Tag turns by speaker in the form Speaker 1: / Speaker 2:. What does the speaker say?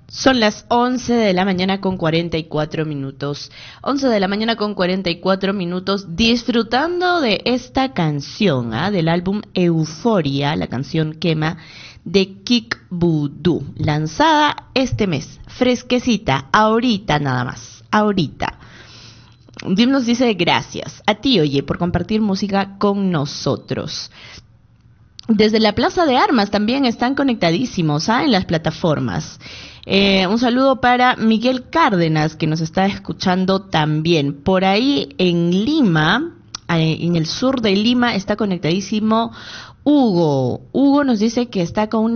Speaker 1: Son las 11 de la mañana con 44 minutos. 11 de la mañana con 44 minutos, disfrutando de esta canción, del álbum Euforia, la canción Quema, de Kick Voodoo, lanzada este mes, fresquecita, ahorita nada más, ahorita. Dim nos dice gracias a ti, oye, por compartir música con nosotros. Desde la Plaza de Armas también están conectadísimos en las plataformas. Un saludo para Miguel Cárdenas, que nos está escuchando también. Por ahí en Lima, en el sur de Lima, está conectadísimo Hugo. Hugo nos dice que está con una